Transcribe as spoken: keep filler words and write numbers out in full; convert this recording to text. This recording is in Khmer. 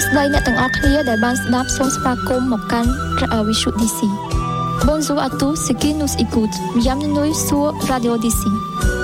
ស្តីអ្នកទាំងអស់គ្នាដែលបានស្ដាប់សូមស្វាគមន៍មកកាន់ Visu ឌី ស៊ី Bonjour à tous ceux qui nous écoutent. Bienvenue sur Radio ឌី ស៊ី